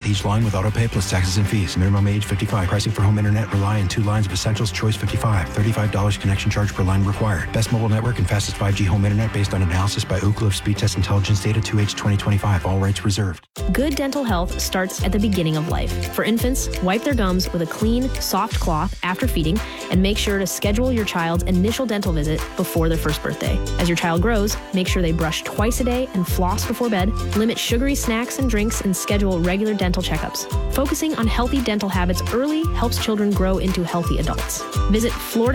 Each line with auto pay plus taxes and fees. Minimum age 55. Pricing for home internet. Rely on 2 lines of Essentials. Choice 55. $35 connection charge per line required. Best mobile network and fastest 5G home internet based on analysis by Ookla of Speed Test Intelligence data 2H 2025. All rights reserved. Good dental health starts at the beginning of life. For infants, wipe their gums with a clean, soft cloth after feeding, and make sure to schedule your child's initial dental visit before their first birthday. As your child grows, make sure they brush twice a day and floss before bed, limit sugary snacks and drinks, and schedule regular dental checkups. Focusing on healthy dental habits early helps children grow into healthy adults. Visit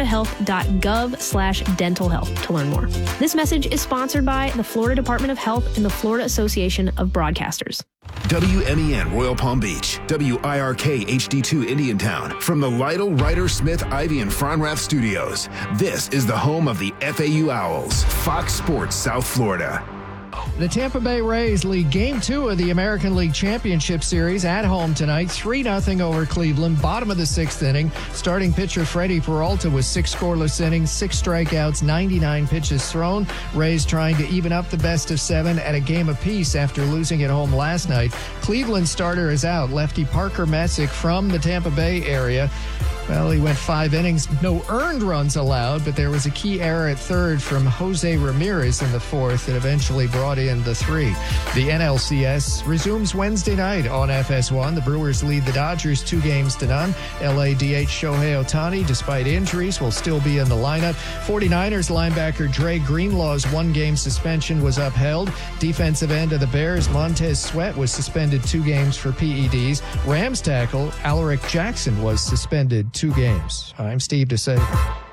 floridahealth.gov/dental health to learn more. This message is sponsored by the Florida Department of Health and the Florida Association of Broadcasters. WMEN Royal Palm Beach, WIRK HD2 Indiantown. From the Lytle, Ryder, Smith, Ivy, and Fronrath studios, this is the home of the FAU Owls, Fox Sports South Florida. The Tampa Bay Rays lead Game 2 of the American League Championship Series at home tonight, 3-0 over Cleveland, bottom of the 6th inning. Starting pitcher Freddie Peralta with 6 scoreless innings, 6 strikeouts, 99 pitches thrown. Rays trying to even up the best of 7 at a game apiece after losing at home last night. Cleveland starter is out, lefty Parker Messick from the Tampa Bay area. Well, he went 5 innings, no earned runs allowed, but there was a key error at third from Jose Ramirez in the 4th that eventually brought in the 3. The NLCS resumes Wednesday night on FS1. The Brewers lead the Dodgers 2-0. LA DH Shohei Ohtani, despite injuries, will still be in the lineup. 49ers linebacker Dre Greenlaw's 1-game suspension was upheld. Defensive end of the Bears, Montez Sweat, was suspended 2 games for PEDs. Rams tackle Alaric Jackson was suspended 2 games. I'm Steve DeSager.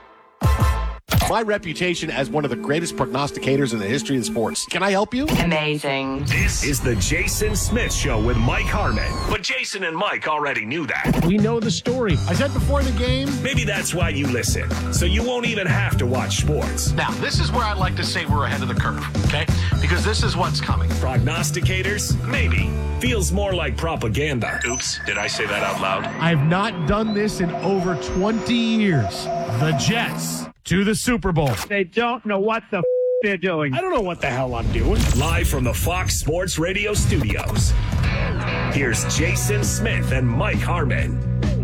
My reputation as one of the greatest prognosticators in the history of sports. Can I help you? Amazing. This is the Jason Smith Show with Mike Harmon. But Jason and Mike already knew that. We know the story. I said before the game. Maybe that's why you listen, so you won't even have to watch sports. Now, this is where I'd like to say we're ahead of the curve, okay? Because this is what's coming. Prognosticators? Maybe. Feels more like propaganda. Oops, did I say that out loud? I've not done this in over 20 years. The Jets to the Super Bowl. They don't know what the they're doing. I don't know what the hell I'm doing. Live from the Fox Sports Radio studios, here's Jason Smith and Mike Harmon.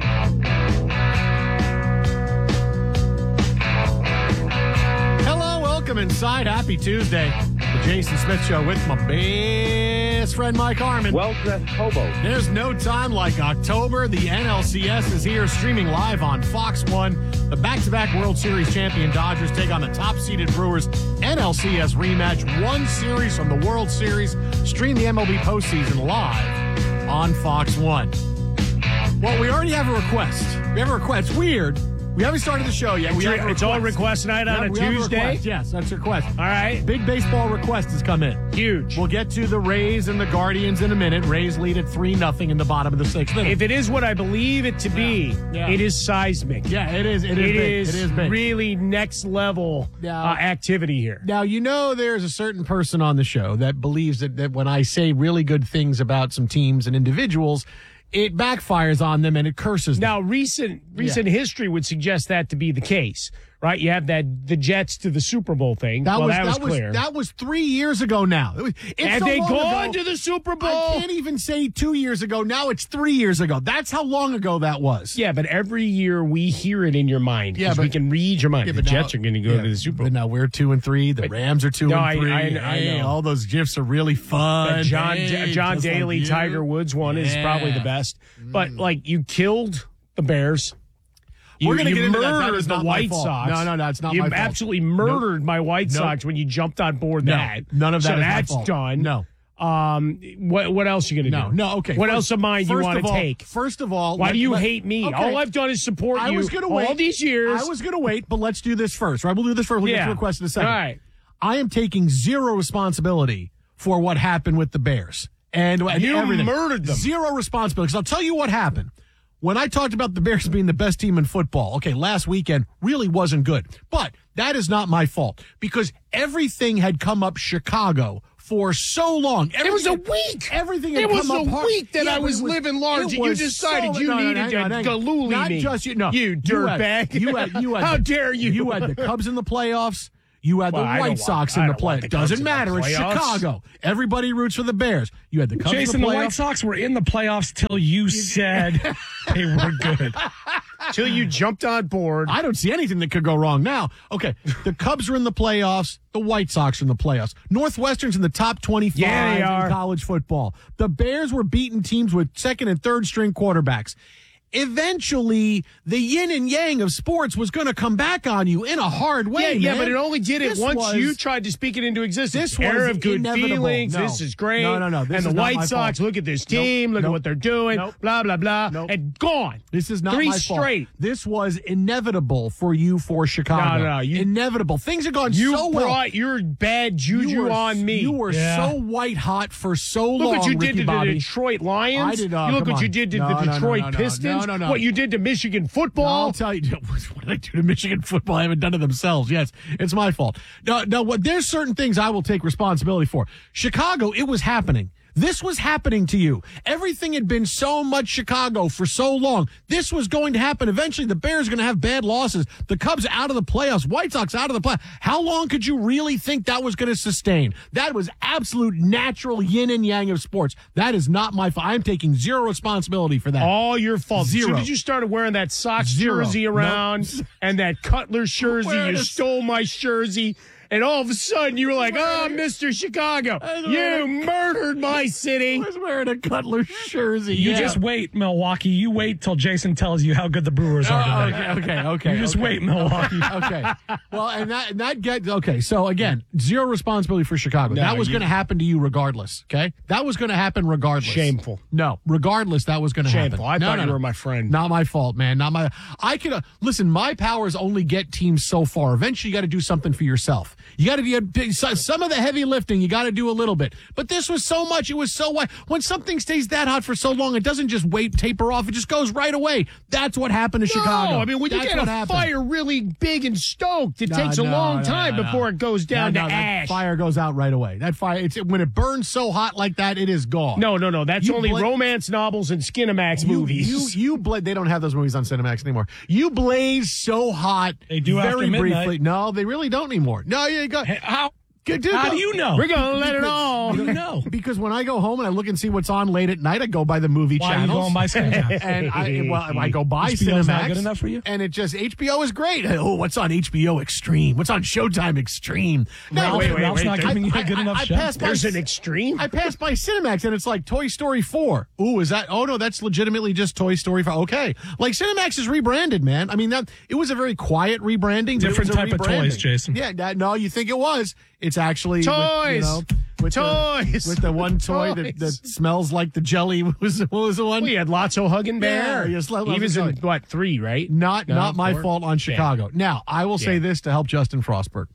Hello, welcome inside. Happy Tuesday. The Jason Smith Show with my best friend Mike Harmon. Well-dressed hobo. There's no time like October. The NLCS is here, streaming live on Fox 1. The back-to-back World Series champion Dodgers take on the top-seeded Brewers. NLCS rematch, 1 series from the World Series. Stream the MLB postseason live on Fox 1. Well, we already have a request. We have a request. It's weird. We haven't started the show yet. It's all request night on a Tuesday? Yes, that's a request. All right. Big baseball request has come in. Huge. We'll get to the Rays and the Guardians in a minute. Rays lead at 3-0 in the bottom of the 6th inning. If it is what I believe it to be, it is seismic. Yeah, it is. It is big. Really next level activity here. Now, you know there's a certain person on the show that believes that when I say really good things about some teams and individuals, it backfires on them and it curses them. Now, recent history would suggest that to be the case, right? You have the Jets to the Super Bowl thing. That was clear. That was 3 years ago now. Have they gone to the Super Bowl? I can't even say 2 years ago. Now it's 3 years ago. That's how long ago that was. Yeah, but every year we hear it in your mind because we can read your mind. The Jets are going to go to the Super Bowl. But now we're 2-3. The Rams are 2-3. I know. All those GIFs are really fun. John Daly, Tiger Woods one is probably the best. But, you killed the Bears. We're going to get into that. That murdered is the not White my fault. Sox. No, it's not my fault. You absolutely murdered my White Sox when you jumped on board that. None of that is that's my fault. done. No. What else are you going to do? No, okay. What else of mine you want to take? First of all, why do you hate me? Okay. All I've done is support you all these years. I was going to wait, but let's do this first. Right? We'll do this first. We'll get to the request in a second. All right. I am taking zero responsibility for what happened with the Bears. And you everything. Murdered them. Zero responsibility. Because I'll tell you what happened. When I talked about the Bears being the best team in football, okay, last weekend really wasn't good. But that is not my fault because everything had come up Chicago for so long. It was a week. Everything had it come up. It was a week that I was living large, and you decided you needed to galooly Not me. just you. No, you dirtbag. You had How dare you? You had the Cubs in the playoffs. You had Well, the I White don't Sox want- in I the don't want play. the Cubs Doesn't in the matter. It's playoffs. Chicago. Everybody roots for the Bears. You had the Cubs Jason, in the the White playoffs. Sox were in the playoffs till you said they were good. Till you jumped on board. I don't see anything that could go wrong now. Okay, the Cubs are in the playoffs. The White Sox are in the playoffs. Northwestern's in the top 25 Yeah, they are. in college football. The Bears were beating teams with second and third string quarterbacks. Eventually, the yin and yang of sports was going to come back on you in a hard way. Yeah, man. but it only did it This once was- you tried to speak it into existence. This was Era of good inevitable. feelings. No. This is great. No. This and is the not White my Sox, fault. look at this team. Look at Nope. what they're doing. Nope. Blah, blah, blah. Nope. And gone. This is not Three my fault. straight. This was inevitable for you for Chicago. No, inevitable. Things have gone You so brought well. your bad juju You were- on me. You were so white hot for so long. Look what you did Ricky to Bobby. the Detroit Lions. I did. You look come what you on. did to No, the no, Detroit no, no, Pistons. no. What you did to Michigan No, football. I'll tell you. What did I do to Michigan football? I haven't done to themselves. Yes, it's my fault. No. There's certain things I will take responsibility for. Chicago, it was happening. This was happening to you. Everything had been so much Chicago for so long. This was going to happen. Eventually, the Bears are going to have bad losses. The Cubs out of the playoffs. White Sox out of the playoffs. How long could you really think that was going to sustain? That was absolute natural yin and yang of sports. That is not my fault. I'm taking zero responsibility for that. All your fault. Zero. As soon as you started wearing that Sox Zero. jersey around and that Cutler jersey, Wearing you a- stole my jersey. And all of a sudden, you were like, "Oh, Mr. Chicago, you murdered my city." I was wearing a Cutler jersey. You Yeah. just wait, Milwaukee. You wait till Jason tells you how good the Brewers are today. Okay. You just wait, Milwaukee. Okay. Well, and that gets okay. So again, zero responsibility for Chicago. No, that was going to happen to you regardless. Okay, that was going to happen regardless. Shameful. No, regardless, that was going to happen. Shameful. I No, thought no, you no. were my friend. Not my fault, man. Not my. I could listen. My powers only get teams so far. Eventually, you got to do something for yourself. You got to do some of the heavy lifting. You got to do a little bit. But this was so much. It was so white. When something stays that hot for so long, it doesn't just taper off. It just goes right away. That's what happened to Chicago. No, I mean, when you That's get what a happened. fire really big and stoked, it No, takes a no, long no, time no. before it goes down No, to that ash. fire goes out right away. That fire, when it burns so hot like that, it is gone. No. That's You only bla- romance novels and Skinamax movies. They don't have those movies on Cinemax anymore. You blaze so hot. They do very after midnight. briefly. No, they really don't anymore. No, you go. Hey, how Dude, do you know? We're going to let it all. How do you know? Because when I go home and I look and see what's on late at night, I go by the movie Why are you channels. going by Cinemax? And I go by HBO's Cinemax. not good enough for you? And it just, HBO is great. Oh, what's on HBO Extreme? What's on Showtime Extreme? No, Ralph's not giving you a good enough show. pass by There's an extreme. I passed by Cinemax and it's like Toy Story 4. Ooh, is that? Oh no, that's legitimately just Toy Story 4. Okay, like Cinemax is rebranded, man. I mean, it was a very quiet rebranding. but it Different was a type of rebranding. toys, Jason. Yeah, no, you think it was? It's actually Toys. with Toys. with the one toy Toys. that smells like the jelly. What was the one? We had Lotso Hugging Bear. Yeah, yes, he was in, what, 3, right? Not my four? fault on Chicago. Now, I will say Yeah. this to help Justin Frostberg.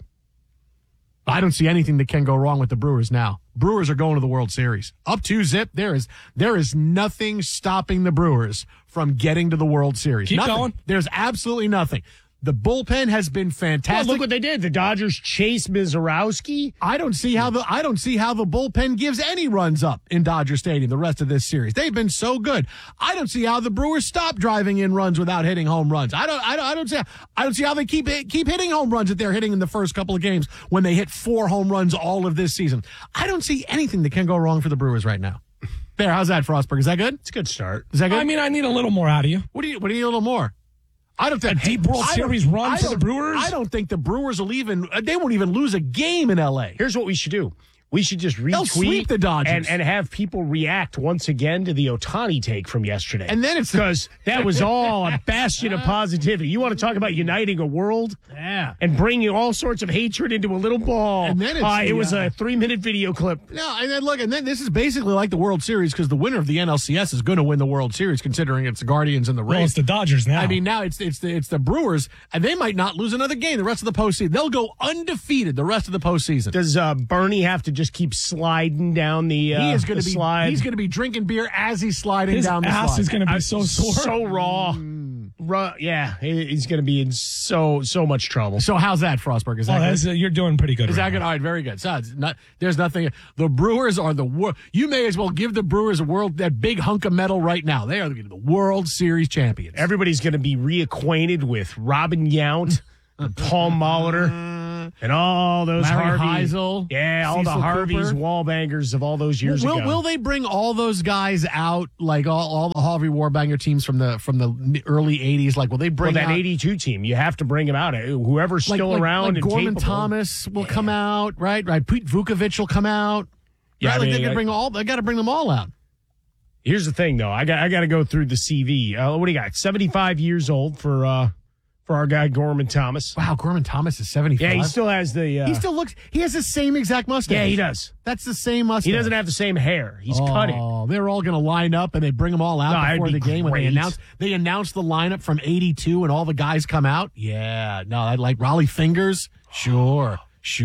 I don't see anything that can go wrong with the Brewers now. Brewers are going to the World Series. Up 2-0. There is nothing stopping the Brewers from getting to the World Series. Keep Nothing. going. There's absolutely nothing. The bullpen has been Well, fantastic. look what they did. The Dodgers chased Mizorowski. I don't see how the bullpen gives any runs up in Dodger Stadium the rest of this series. They've been so good. I don't see how the Brewers stop driving in runs without hitting home runs. I don't see how they keep hitting home runs that they're hitting in the first couple of games when they hit 4 home runs all of this season. I don't see anything that can go wrong for the Brewers right now. There, how's that, Frostberg? Is that good? It's a good start. Is that good? I mean, I need a little more out of you. What do you need a little more? I don't think A deep World Series run for the Brewers? I don't think the Brewers will they won't even lose a game in LA. Here's what we should do. We should just They'll sweep retweet the Dodgers. and have people react once again to the Ohtani take from yesterday. And then it's because that was all a bastion of positivity. You want to talk about uniting a world? Yeah. And bringing all sorts of hatred into a little ball. And then it's it was a 3-minute video clip. No, and then this is basically like the World Series because the winner of the NLCS is going to win the World Series, considering it's the Guardians and the Rays. Well, it's the Dodgers now. I mean, now it's the Brewers, and they might not lose another game the rest of the postseason. They'll go undefeated the rest of the postseason. Does Bernie have to just keep sliding down the? He is going the to be. slide? He's going to be drinking beer as he's sliding his down the ass slide. is going to be so sore. so raw. Yeah, he's going to be in so much trouble. So how's that, Frostberg? Is that good? You're doing pretty good. Is right that good? now. All right, very good. So there's nothing. The Brewers are the world. You may as well give the Brewers that big hunk of metal right now. They are the World Series champions. Everybody's going to be reacquainted with Robin Yount, and Paul Molitor, And all those Larry Harvey, Heisel, yeah, all Cecil the Harveys, Cooper. Wallbangers of all those years ago. Will they bring all those guys out, like all the Harvey Warbanger teams from the early 80s? Like, will they bring that out 82 team? You have to bring them out. Whoever's still around like and Gorman capable. Thomas will come out, right? Pete Vukovic will come out. Yeah, right? I mean, They got to bring them all out. Here's the thing, though. I got to go through the CV. What do you got? 75 years old for our guy Gorman Thomas. Wow, Gorman Thomas is 75. Yeah, he still has the. He still looks. He has the same exact mustache. Yeah, he does. That's the same mustache. He doesn't have the same hair. He's cut it. Oh, they're all going to line up and they bring them all out before the game when they announce the lineup from 82 and all the guys come out. Yeah, no, I'd like Raleigh Fingers. Sure.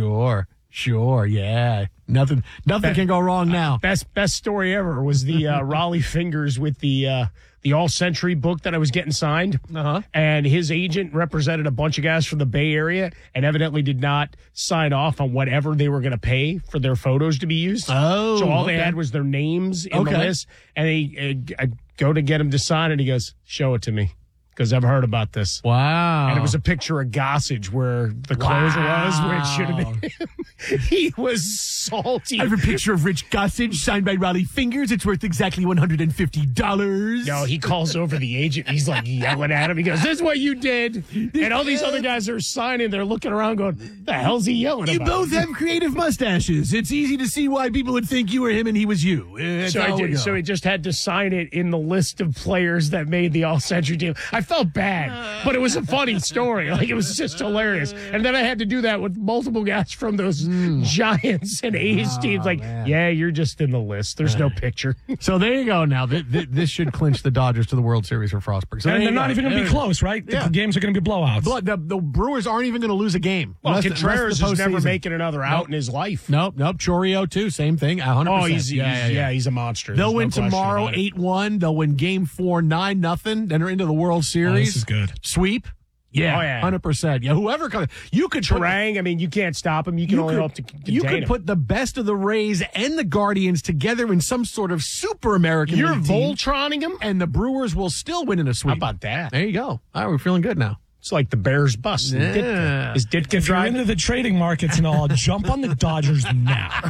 Yeah, nothing can go wrong now. Best story ever was the Raleigh Fingers with the All Century book that I was getting signed. And his agent represented a bunch of guys from the Bay Area and evidently did not sign off on whatever they were going to pay for their photos to be used. Oh, so all they had was their names in the list. And I go to get him to sign it. He goes, "Show it to me, because I've heard about this." Wow. And it was a picture of Gossage where the closer was, where it should have been him. He was salty. I have a picture of Rich Gossage signed by Raleigh Fingers. It's worth exactly $150. No, he calls over the agent. He's like yelling at him. He goes, "This is what you did." And all these other guys are signing. They're looking around going, "The hell's he yelling You about?" both have creative mustaches. It's easy to see why people would think you were him and he was you. So he just had to sign it in the list of players that made the All-Century team. I felt bad, but it was a funny story. Like, it was just hilarious. And then I had to do that with multiple guys from those Giants and A's teams. Like, yeah, you're just in the list. There's no picture. So there you go. Now this should clinch the Dodgers to the World Series for Frostburg. So and they're not even going to be close, right? The games are going to be blowouts. The Brewers aren't even going to lose a game. Well, Contreras is never making another out in his life. Nope. Choreo too. Same thing. 100%. Oh, he's a monster. They'll win tomorrow 8-1. They'll win Game 4 9-0. Then they're into the World Series. Oh, this is good. Sweep. Yeah, 100%. Yeah, whoever comes, you could Terang. I mean, you can't stop him. You can only hope to contain You could him. put the best of the Rays and the Guardians together in some sort of super American You're League team, Voltroning him, and the Brewers will still win in a sweep. How about that? There you go. All right, we're feeling good now. It's like the Bears bus. Yeah. Is Ditka If you're driving? into the trading markets and all, jump on the Dodgers now.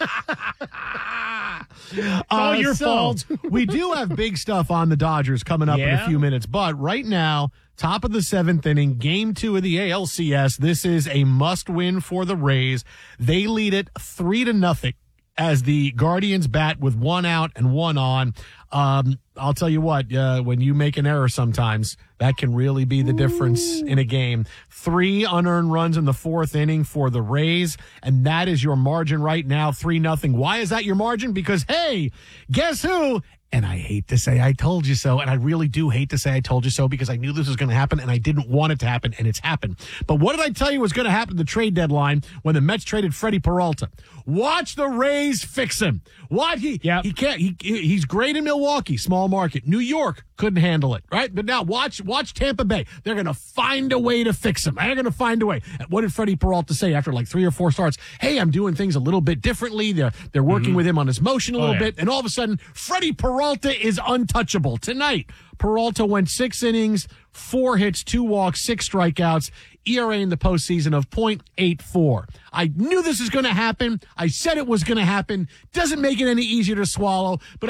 All your fault. We do have big stuff on the Dodgers coming up in a few minutes, but right now, top of the 7th inning, Game 2 of the ALCS. This is a must-win for the Rays. They lead it 3-0 as the Guardians bat with 1 out and 1 on. I'll tell you what, when you make an error sometimes, that can really be the difference in a game. 3 unearned runs in the 4th inning for the Rays, and that is your margin right now, 3-0. Why is that your margin? Because, hey, guess who? And I hate to say I told you so, and I really do hate to say I told you so because I knew this was going to happen, and I didn't want it to happen, and it's happened. But what did I tell you was going to happen at the trade deadline when the Mets traded Freddie Peralta? Watch the Rays fix him. What? He can't. He's great in Milwaukee, small market. New York couldn't handle it, right? But now watch Tampa Bay. They're going to find a way to fix him. They're going to find a way. What did Freddie Peralta say after like 3 or 4 starts? Hey, I'm doing things a little bit differently. They're working with him on his motion a little bit, and all of a sudden, Freddie Peralta is untouchable. Tonight, Peralta went 6 innings, 4 hits, 2 walks, 6 strikeouts, ERA in the postseason of .84. I knew this was going to happen. I said it was going to happen. Doesn't make it any easier to swallow, but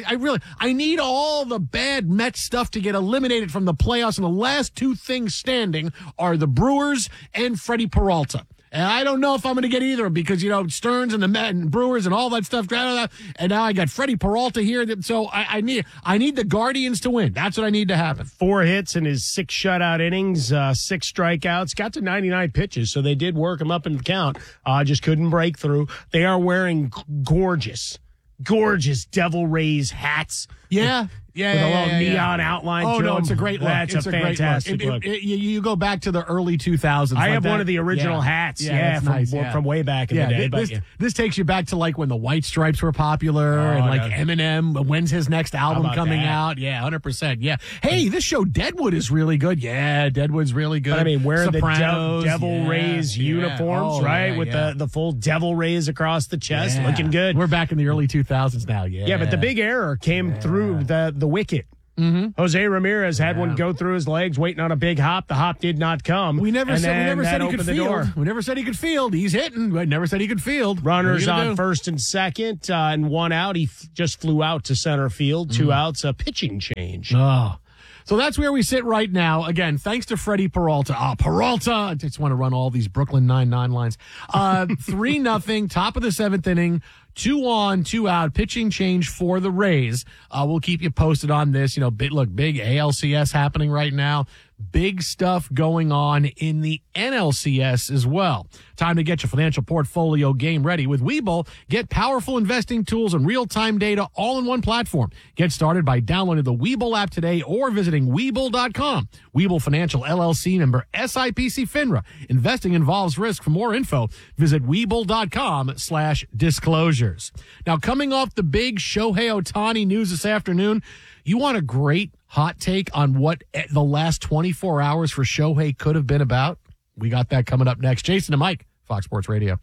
I need all the bad Mets stuff to get eliminated from the playoffs, and the last 2 things standing are the Brewers and Freddie Peralta. And I don't know if I'm going to get either because, Stearns and the Mets and Brewers and all that stuff. And now I got Freddie Peralta here. So I need the Guardians to win. That's what I need to happen. 4 hits in his 6 shutout innings, 6 strikeouts, got to 99 pitches. So they did work him up in the count. Just couldn't break through. They are wearing gorgeous Devil Rays hats. Yeah. With a little neon outline. Oh, no, it's a great look. That's a fantastic look. You go back to the early 2000s. I have one of the original hats. From way back in the day. This takes you back to like when the White Stripes were popular and like Eminem. When's his next album coming out? Yeah, 100%. Yeah. Hey, this show Deadwood is really good. Yeah, Deadwood's really good. But I mean, wearing Sopranos, the Devil Rays uniforms, right? With the full Devil Rays across the chest, looking good. We're back in the early 2000s now. Yeah. Yeah, but the big error came through the wicket. Jose Ramirez had one go through his legs, waiting on a big hop. The hop did not come. We never said he could field. Door. We never said he could field. He's hitting. We never said he could field. Runners on first and second, and one out. He just flew out to center field. 2 outs, a pitching change. Oh. So that's where we sit right now. Again, thanks to Freddie Peralta. Peralta! I just want to run all these Brooklyn Nine-Nine lines. 3-0, top of the 7th inning. 2 on, 2 out, pitching change for the Rays. We'll keep you posted on this. Big ALCS happening right now. Big stuff going on in the NLCS as well. Time to get your financial portfolio game ready with Webull. Get powerful investing tools and real-time data all in one platform. Get started by downloading the Webull app today or visiting Webull.com. Webull Financial LLC, member SIPC FINRA. Investing involves risk. For more info, visit Webull.com/disclosures. Now, coming off the big Shohei Ohtani news this afternoon, you want a great hot take on what the last 24 hours for Shohei could have been about? We got that coming up next. Jason and Mike, Fox Sports Radio.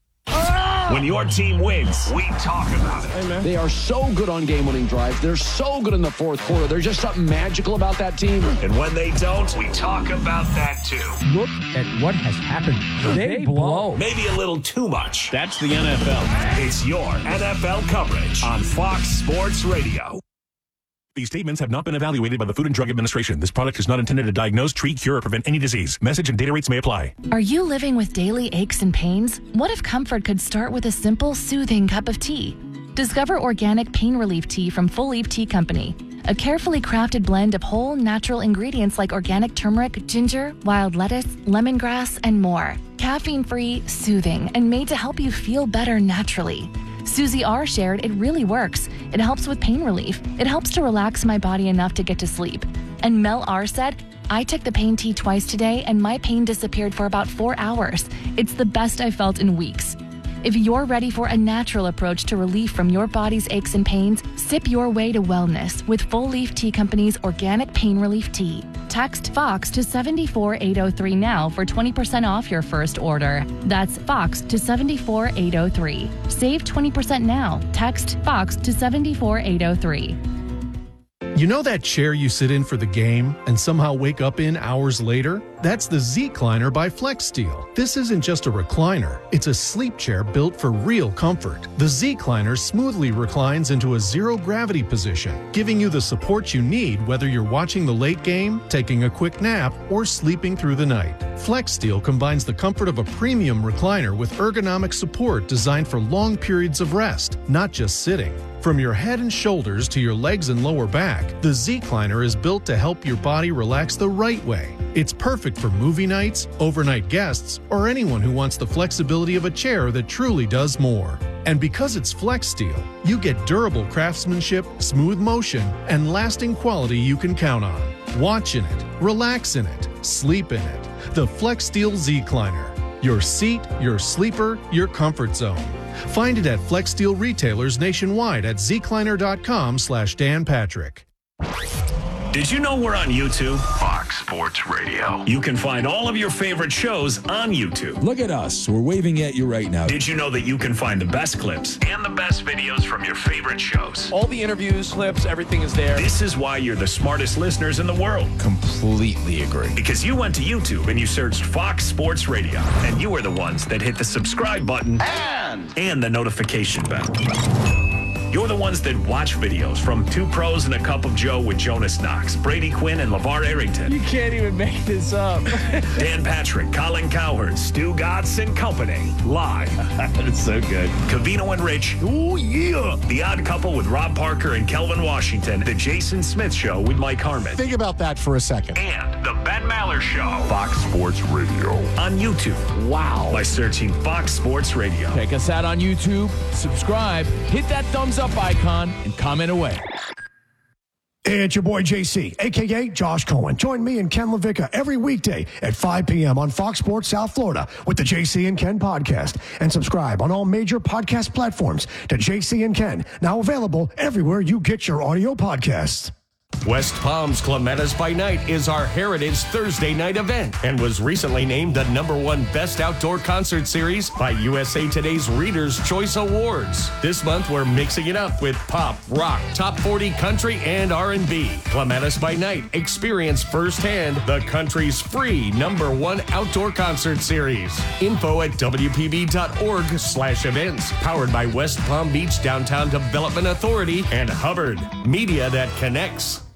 When your team wins, we talk about it. Hey, they are so good on game-winning drives. They're so good in the fourth quarter. There's just something magical about that team. And when they don't, we talk about that too. Look at what has happened. They blow. Maybe a little too much. That's the NFL. It's your NFL coverage on Fox Sports Radio. These statements have not been evaluated by the Food and Drug Administration. This product is not intended to diagnose, treat, cure, or prevent any disease. Message and data rates may apply. Are you living with daily aches and pains? What if comfort could start with a simple, soothing cup of tea? Discover organic pain relief tea from Full Leaf Tea Company. A carefully crafted blend of whole, natural ingredients like organic turmeric, ginger, wild lettuce, lemongrass, and more. Caffeine-free, soothing, and made to help you feel better naturally. Susie R. shared it really works. It helps with pain relief. It helps to relax my body enough to get to sleep. And Mel R. said, I took the pain tea twice today and my pain disappeared for about 4 hours. It's the best I've felt in weeks. If you're ready for a natural approach to relief from your body's aches and pains, sip your way to wellness with Full Leaf Tea Company's organic pain relief tea. Text FOX to 74803 now for 20% off your first order. That's FOX to 74803. Save 20% now. Text FOX to 74803. You know that chair you sit in for the game and somehow wake up in hours later? That's the Z-Cliner by FlexSteel. This isn't just a recliner. It's a sleep chair built for real comfort. The Z-Cliner smoothly reclines into a zero-gravity position, giving you the support you need whether you're watching the late game, taking a quick nap, or sleeping through the night. FlexSteel combines the comfort of a premium recliner with ergonomic support designed for long periods of rest, not just sitting. From your head and shoulders to your legs and lower back, the Z-Cliner is built to help your body relax the right way. It's perfect for movie nights, overnight guests, or anyone who wants the flexibility of a chair that truly does more. And because it's FlexSteel, you get durable craftsmanship, smooth motion, and lasting quality you can count on. Watch in it, relax in it, sleep in it. The FlexSteel Z-Cliner. Your seat, your sleeper, your comfort zone. Find it at FlexSteel retailers nationwide at zcliner.com/Dan Patrick. Did you know we're on YouTube? Fox Sports Radio. You can find all of your favorite shows on YouTube. Look at us. We're waving at you right now. Did you know that you can find the best clips and the best videos from your favorite shows? All the interviews, clips, everything is there. This is why you're the smartest listeners in the world. Completely agree. Because you went to YouTube and you searched Fox Sports Radio, and you were the ones that hit the subscribe button and the notification bell. You're the ones that watch videos from Two Pros and a Cup of Joe with Jonas Knox, Brady Quinn, and LeVar Arrington. You can't even make this up. Dan Patrick, Colin Cowherd, Stu Gatz and Company. Live. That's so good. Covino and Rich. Ooh, yeah. The Odd Couple with Rob Parker and Kelvin Washington. The Jason Smith Show with Mike Harmon. Think about that for a second. And the Ben Maller Show. Fox Sports Radio. On YouTube. Wow. By searching Fox Sports Radio. Check us out on YouTube. Subscribe. Hit that thumbs up icon and comment away. It's your boy JC, a.k.a. Josh Cohen. Join me and Ken LaVicka every weekday at 5 p.m. on Fox Sports South Florida with the JC and Ken podcast. And subscribe on all major podcast platforms to JC and Ken, now available everywhere you get your audio podcasts. West Palm's Clematis by Night is our Heritage Thursday night event and was recently named the #1 Best Outdoor Concert Series by USA Today's Reader's Choice Awards. This month, we're mixing it up with pop, rock, top 40 country, and R&B. Clematis by Night. Experience firsthand the country's free #1 outdoor concert series. Info at WPB.org/events. Powered by West Palm Beach Downtown Development Authority and Hubbard. Media that connects.